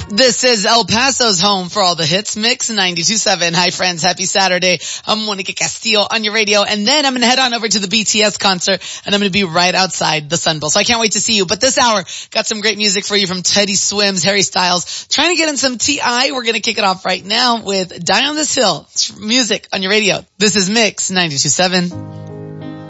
This is El Paso's home for all the hits, Mix 92.7. Hi friends, happy Saturday. I'm Monica Castillo on your radio, and then I'm going to head on over to the BTS concert, and I'm going to be right outside the Sun Bowl. So I can't wait to see you. But this hour, got some great music for you from Teddy Swims, Harry Styles. Trying to get in some T.I. We're going to kick it off right now with Die on This Hill. It's music on your radio. This is Mix 92.7.